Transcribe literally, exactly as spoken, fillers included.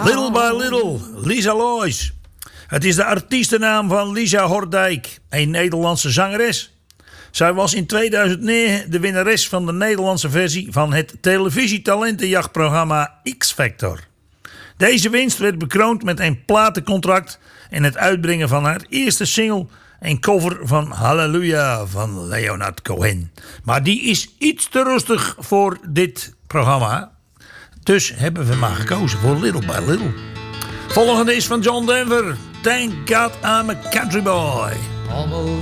Little by Little, Lisa Lois. Het is de artiestennaam van Lisa Hordijk, een Nederlandse zangeres. Zij was in tweeduizend negen de winnares van de Nederlandse versie van het televisietalentenjachtprogramma X-Factor. Deze winst werd bekroond met een platencontract en het uitbrengen van haar eerste single, een cover van Halleluja van Leonard Cohen. Maar die is iets te rustig voor dit programma. Dus hebben we maar gekozen voor Little by Little. Volgende is van John Denver. Thank God I'm a country boy. Almost